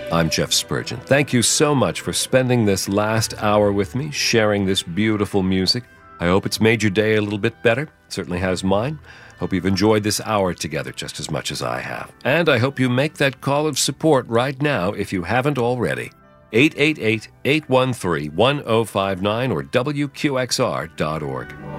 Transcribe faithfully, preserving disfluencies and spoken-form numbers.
I'm Jeff Spurgeon. Thank you so much for spending this last hour with me, sharing this beautiful music. I hope it's made your day a little bit better. It certainly has mine. Hope you've enjoyed this hour together just as much as I have. And I hope you make that call of support right now if you haven't already. eight eight eight, eight one three, one oh five nine or W Q X R dot org.